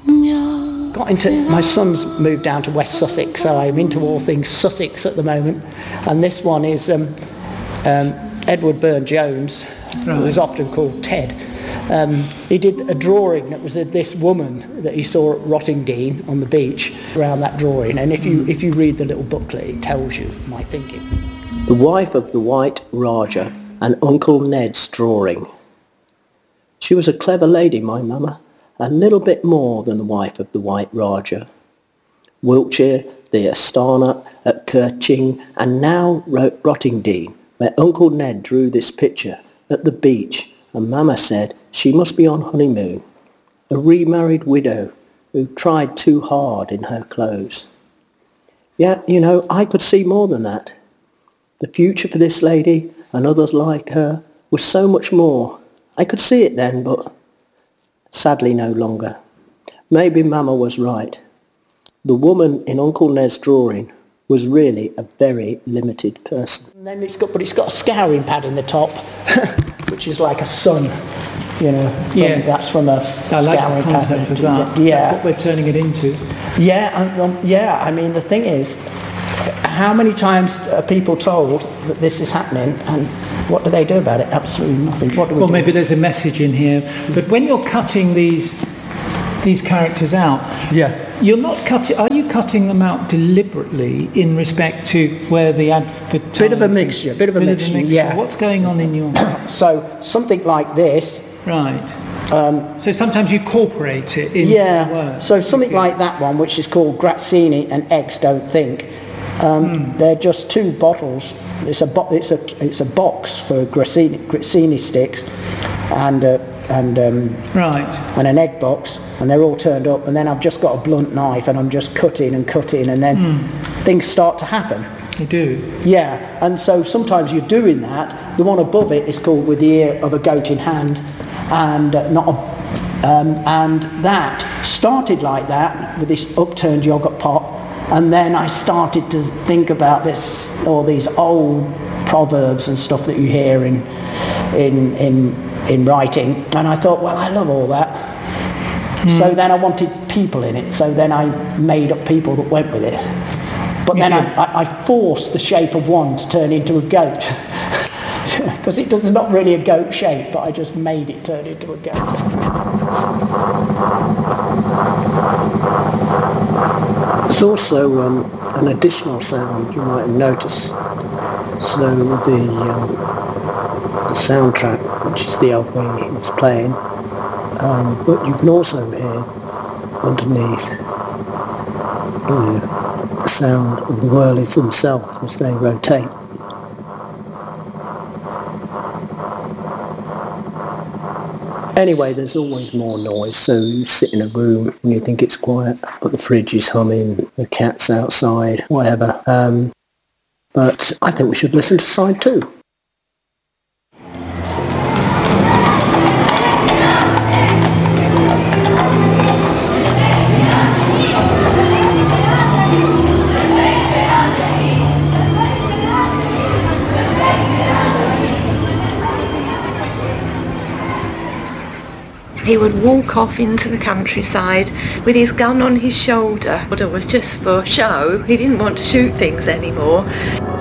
My son's moved down to West Sussex, so I'm into all things Sussex at the moment. And this one is Edward Burne-Jones, who is often called Ted. He did a drawing that was of this woman that he saw at Rottingdean on the beach, around that drawing. And if you read the little booklet, it tells you my thinking. The Wife of the White Rajah and Uncle Ned's Drawing. She was a clever lady, my mamma, a little bit more than the wife of the White Rajah. Wiltshire, the Astana at Kerching, and now Rottingdean, where Uncle Ned drew this picture at the beach, and mamma said she must be on honeymoon, a remarried widow who tried too hard in her clothes. Yet, I could see more than that. The future for this lady and others like her was so much more. I could see it then, but sadly no longer. Maybe mamma was right. The woman in Uncle Ned's drawing was really a very limited person. And then it's got a scouring pad in the top, which is like a sun, Yes. That's from a I like scouring the concept pad. of that. Yeah. That's what we're turning it into. Yeah, I mean, the thing is, how many times are people told that this is happening, and what do they do about it? Absolutely nothing. What do we do? Maybe there's a message in here. But when you're cutting these characters out, you're not cutting. Are you cutting them out deliberately in respect to where the advertising? Bit of a mixture. Yeah. What's going on in your? So something like this. Right. So sometimes you incorporate it into the word. So something like that one, which is called Grazzini and Eggs Don't Think. They're just two bottles. It's a box for Grazzini sticks, and an egg box, and they're all turned up. And then I've just got a blunt knife, and I'm just cutting, and then things start to happen. They do. Yeah, and so sometimes you're doing that. The one above it is called With the Ear of a Goat in Hand, and and that started like that with this upturned yoghurt pot. And then I started to think about all these old proverbs and stuff that you hear in writing, and I thought, well, I love all that. So then I wanted people in it. So then I made up people that went with it. But then I forced the shape of one to turn into a goat, because it does not really a goat shape, but I just made it turn into a goat. There's also an additional sound you might have noticed. So the soundtrack, which is the LP, is playing, but you can also hear underneath the sound of the whirlies themselves as they rotate. Anyway, there's always more noise, so you sit in a room and you think it's quiet, but the fridge is humming, the cat's outside, whatever. But I think we should listen to side 2. He would walk off into the countryside with his gun on his shoulder. It was just for show. He didn't want to shoot things anymore.